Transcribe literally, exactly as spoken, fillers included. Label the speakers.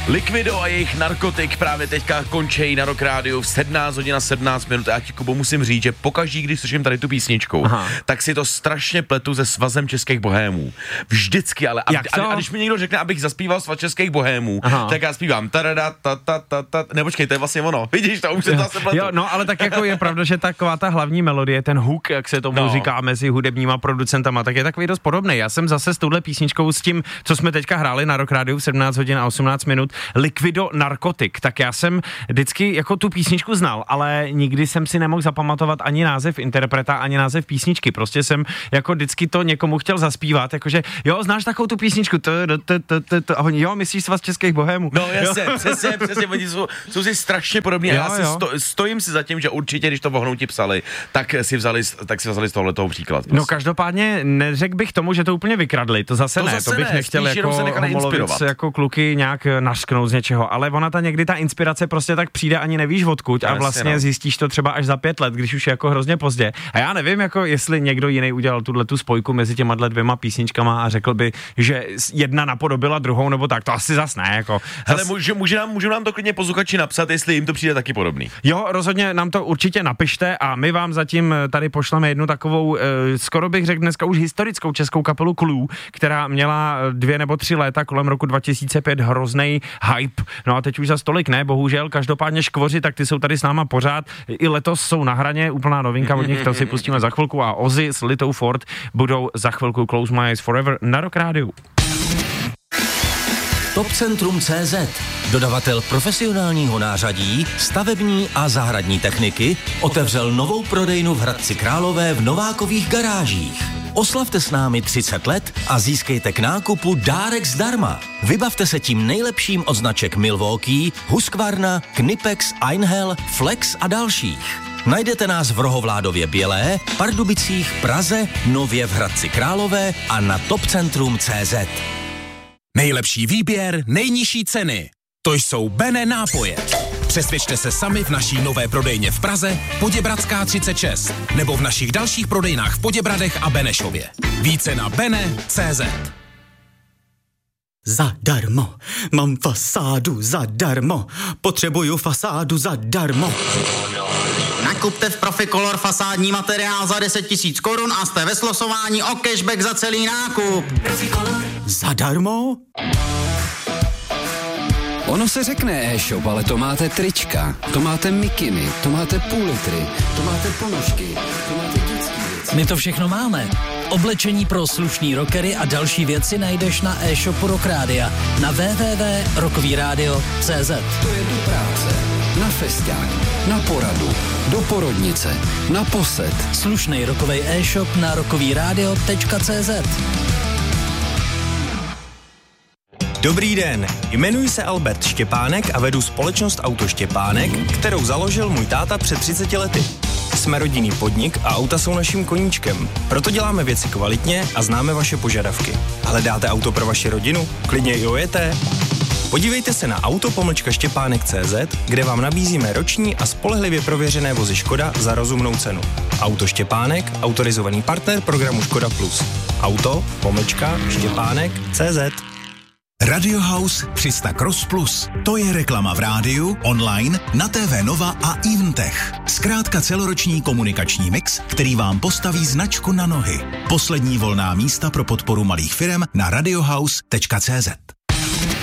Speaker 1: Liquido a jejich narkotik právě teďka končejí na Rock Rádiu v sedmnáct hodin a sedmnáct minut. A já ti, Kubo, musím říct, že pokaždý, když slyším tady tu písničku, Aha. tak si to strašně pletu se Svazem českých bohémů. Vždycky, ale a, a, a když mi někdo řekne, abych zaspíval Svaz českých bohémů, Aha. tak já zpívám tarada, ta, ta, ta, ta, ne, počkej, to je vlastně ono. Vidíš, to už se to zase pletu.
Speaker 2: Jo, no, ale tak jako je pravda, že taková ta hlavní melodie, ten hook, jak se tomu no. říká mezi hudebníma producentama, tak je takový dost podobný. Já jsem zase s touhle písničkou, s tím, co jsme teďka hráli na Rock Rádiu v sedmnáct hodin a osmnáct minut, Liquido Narkotik, tak já jsem vždycky jako tu písničku znal, ale nikdy jsem si nemohl zapamatovat ani název interpreta, ani název písničky. Prostě jsem jako vždycky to někomu chtěl zaspívat, jakože jo, znáš takovou tu písničku, a oni, jo, myslíš Svaz českých bohémů.
Speaker 1: No jasně, přesně, přesně, oni jsou, jsou si strašně podobní a já si sto, stojím si za tím, že určitě, když to vohnouti psali, tak si vzali, tak si vzali z tohoto příklad. Prostě.
Speaker 2: No každopádně neřekl bych tomu, že to úplně vykradli, to zase
Speaker 1: to
Speaker 2: ne,
Speaker 1: zase
Speaker 2: to bych
Speaker 1: ne,
Speaker 2: nechtěl jako homolovic, jako kluky nějak nařknout z něčeho, ale ona ta někdy ta inspirace prostě tak přijde, ani nevíš odkud a vlastně no. zjistíš to třeba až za pět let, když už je jako hrozně pozdě. A já nevím, jako jestli někdo jiný udělal tuhle tu spojku mezi těma dvěma písničkama a řekl by, že jedna napodobila druhou, nebo tak, to asi zas ne, jako. Zas...
Speaker 1: Ale můžu, můžu, nám, můžu nám to klidně posluchači napsat, jestli jim to přijde taky podobný.
Speaker 2: Jo, rozhodně nám to určitě napište a my vám zatím tady pošleme jednu takovou, eh, skoro bych řekl dneska už historickou českou kapelu Clue, která měla dvě nebo tři léta kolem roku dva tisíce pět hroznej hype. No a teď už za stolik ne, bohužel, každopádně Škvoři, tak ty jsou tady s náma pořád. I letos jsou na hraně, úplná novinka od nich, to si pustíme za chvilku a Ozzy s Litou Ford budou za chvilku Close My Eyes Forever na Rock Rádiu.
Speaker 3: Topcentrum C Z, dodavatel profesionálního nářadí, stavební a zahradní techniky, otevřel novou prodejnu v Hradci Králové v Novákových garážích. Oslavte s námi třicet let a získejte k nákupu dárek zdarma. Vybavte se tím nejlepším od značek Milwaukee, Husqvarna, Knipex, Einhell, Flex a dalších. Najdete nás v Rohovládově Bělé, Pardubicích, Praze, nově v Hradci Králové a na topcentrum tečka cé zet.
Speaker 4: Nejlepší výběr, nejnižší ceny. To jsou Bene nápoje. Přesvědčte se sami v naší nové prodejně v Praze, Poděbradská třicet šest, nebo v našich dalších prodejnách v Poděbradech a Benešově. Více na bene tečka cé zet.
Speaker 5: Zadarmo. Mám fasádu zadarmo. Potřebuju fasádu zadarmo. Nakupte v Proficolor fasádní materiál za deset tisíc korun a jste ve slosování o cashback za celý nákup. Proficolor. Zadarmo?
Speaker 6: Ono se řekne e-shop, ale to máte trička, to máte mikiny, to máte půl litry, to máte ponožky, to máte dětský věci.
Speaker 7: My to všechno máme. Oblečení pro slušný rockery a další věci najdeš na e-shopu Rock Rádia na w w w tečka rockovyradio tečka cé zet.
Speaker 6: To je do práce, na festiák, na poradu, do porodnice, na posed.
Speaker 7: Slušnej rockovej e-shop na rockovyradio tečka cé zet.
Speaker 8: Dobrý den, jmenuji se Albert Štěpánek a vedu společnost Auto Štěpánek, kterou založil můj táta před třiceti lety. Jsme rodinný podnik a auta jsou naším koníčkem. Proto děláme věci kvalitně a známe vaše požadavky. Hledáte auto pro vaši rodinu? Klidně i ojeté? Podívejte se na auto pomlčka štěpánek tečka cé zet, kde vám nabízíme roční a spolehlivě prověřené vozy Škoda za rozumnou cenu. Auto Štěpánek, autorizovaný partner programu Škoda Plus. Auto pomlčka štěpánek tečka cé zet.
Speaker 9: Radio House tři sta Cross Plus. To je reklama v rádiu, online, na T V Nova a Eventech. Zkrátka celoroční komunikační mix, který vám postaví značku na nohy. Poslední volná místa pro podporu malých firem na radiohouse tečka cé zet.